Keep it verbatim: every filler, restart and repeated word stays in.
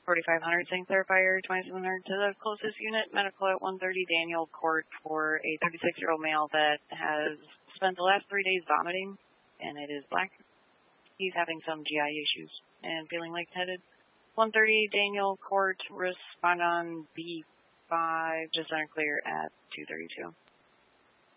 forty-five hundred Saint Clair Fire, twenty-seven hundred to the closest unit, medical at one thirty Daniel Court for a thirty-six-year-old male that has spent the last three days vomiting, and it is black. He's having some G I issues and feeling lightheaded. one thirty Daniel Court, respond on B five, just unclear at two thirty-two.